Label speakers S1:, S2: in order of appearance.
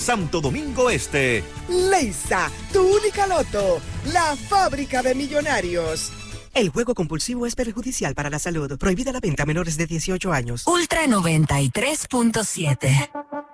S1: Santo Domingo Este.
S2: Leisa, tu única loto, la fábrica de millonarios.
S3: El juego compulsivo es perjudicial para la salud. Prohibida la venta a menores de 18 años.
S4: Ultra 93.7.